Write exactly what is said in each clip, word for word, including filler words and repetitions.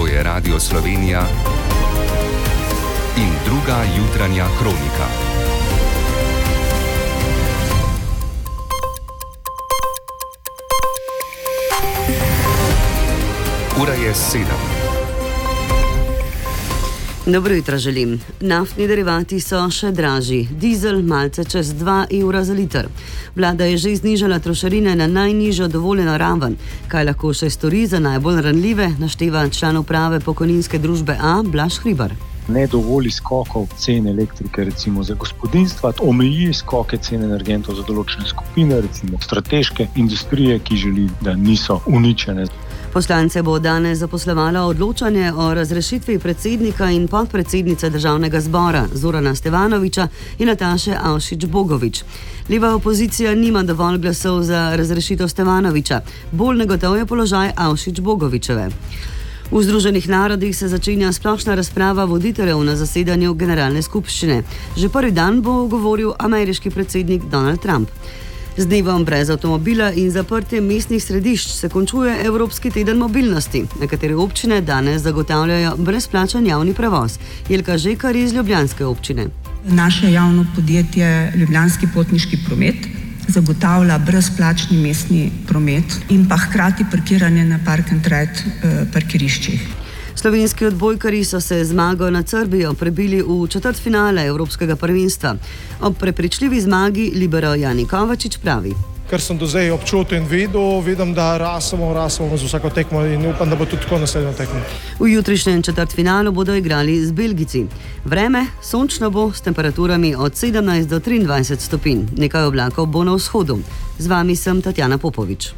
To je Radio Slovenija in druga jutranja kronika. Ura je sedem. Dobro jutro želim. Naftni derivati so še dražji. Dizel malce čez dva evra za liter. Vlada je že znižala trošarine na najnižjo dovoljeno raven. Kaj lahko še stori za najbolj ranljive, našteva član uprave pokojninske družbe A, Blaž Hribar. Ne dovoli skokov cen elektrike recimo za gospodinjstva, omeji skoke cen energentov za določene skupine, recimo strateške industrije, ki želi, da niso uničene. Poslance bo danes zaposlovalo odločanje o razrešitvi predsednika in podpredsednice državnega zbora Zorana Stevanovića in Nataše Avšič Bogovič. Leva opozicija nima dovolj glasov za razrešitev Stevanovića, bolj negotov je položaj Avšič Bogovičeve. V Združenih narodih se začenja splošna razprava voditeljev na zasedanju generalne skupščine. Že prvi dan bo govoril ameriški predsednik Donald Trump. Z dnevom brez avtomobila in zaprtjem mestnih središč se končuje Evropski teden mobilnosti. Nekatere občine danes zagotavljajo brezplačen javni prevoz. Jelka Žekar iz ljubljanske občine. Naše javno podjetje Ljubljanski potniški promet zagotavlja brezplačni mestni promet in pa hkrati parkiranje na park and ride eh, parkiriščih. Slovenski odbojkarji so se zmago nad Srbijo prebili v četrtfinale Evropskega prvenstva. Ob prepričljivi zmagi libero Jani Kovačič pravi: Kar sem do zdaj občutil in videl, vidim, da rasemo, rasemo z vsako tekmo in upam, da bo tudi tako naslednjo tekmo. V jutrišnjem četrtfinalu bodo igrali z Belgijci. Vreme sončno bo s temperaturami od sedemnajst do triindvajset stopinj. Nekaj oblakov bo na vzhodu. Z vami sem Tatjana Popovič.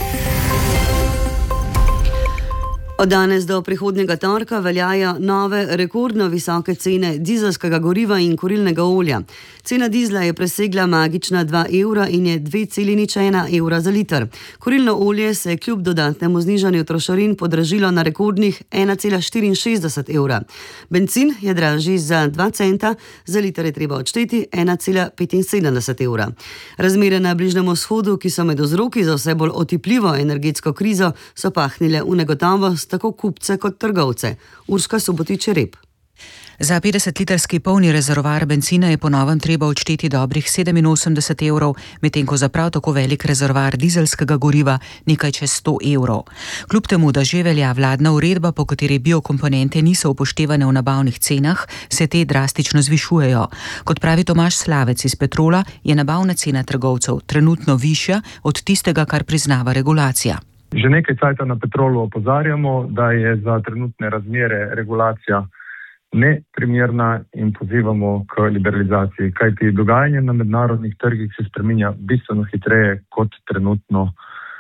Od danes do prihodnjega torka veljajo nove rekordno visoke cene dizelskega goriva in kurilnega olja. Cena dizla je presegla magična dva evra in je dve cela nič ena evra za liter. Kurilno olje se je kljub dodatnemu znižanju trošarin podražilo na rekordnih ena cela štiriinšestdeset evra. Bencin je dražji za dva centa, za liter je treba odšteti ena cela petinsedemdeset evra. Razmere na Bližnjem vzhodu, ki so med vzroki za vse bolj otipljivo energetsko krizo, so pahnile v negotovost tako kupce kot trgovce. Urška Subotič-Rep. Za petdesetlitrski polni rezervoar bencina je po novem treba odšteti dobrih sedeminosemdeset evrov, medtem ko za prav tako velik rezervoar dizelskega goriva nekaj čez sto evrov. Kljub temu, da že velja vladna uredba, po kateri biokomponente niso upoštevane v nabavnih cenah, se te drastično zvišujejo. Kot pravi Tomaž Slavec iz Petrola, je nabavna cena trgovcev trenutno višja od tistega, kar priznava regulacija. Že nekaj časa na Petrolu opozarjamo, da je za trenutne razmere regulacija neprimerna in pozivamo k liberalizaciji, kajti dogajanje na mednarodnih trgih se spreminja bistveno hitreje, kot trenutno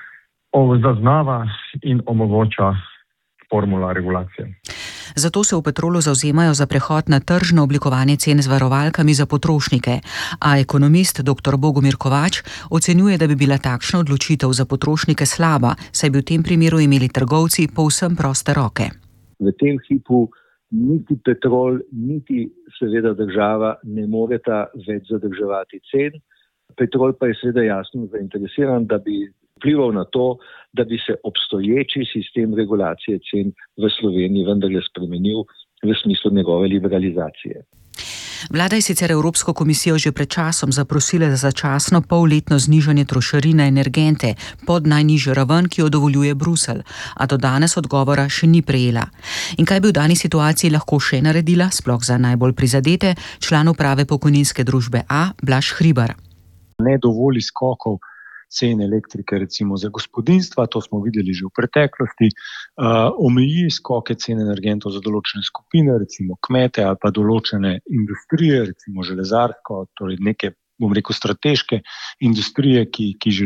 zaznava in omogoča formula regulacije. Zato se v Petrolu zavzemajo za prehod na tržno oblikovanje cen z varovalkami za potrošnike, a ekonomist dr. Bogomir Kovač ocenjuje, da bi bila takšna odločitev za potrošnike slaba, saj bi v tem primeru imeli trgovci povsem proste roke. V tem hipu niti Petrol, niti seveda država ne moreta več zadrževati cen. Petrol pa je seveda jasno zainteresiran, da bi vplival na to, da bi se obstoječi sistem regulacije cen v Sloveniji vendarle spremenil v smislu njegove liberalizacije. Vlada je sicer Evropsko komisijo že pred časom zaprosila za začasno polletno znižanje trošarin na energente pod najnižjo raven, ki jo dovoljuje Bruselj, a do danes odgovora še ni prejela. In kaj bi v dani situaciji lahko še naredila, sploh za najbolj prizadete, član uprave pokojninske družbe A, Blaž Hribar. Ne dovoli skokov cen elektrike recimo za gospodinjstva, to smo videli že v preteklosti, uh, omeji skoke cen energentov za določene skupine, recimo kmete ali pa določene industrije, recimo železarsko, torej neke, bom rekel, strateške industrije, ki, ki želijo